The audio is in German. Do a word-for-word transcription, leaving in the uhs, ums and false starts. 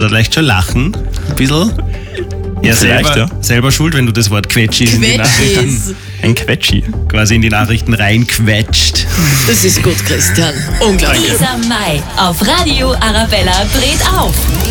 vielleicht schon lachen? Ein bisschen? Ja, Vielleicht, selber, ja. selber schuld, wenn du das Wort Quetschis in die Nachrichten, Quetschis. Ein Quetschi. quasi in die Nachrichten reinquetscht. Das ist gut, Christian. Unglaublich. Lisa May auf Radio Arabella dreht auf.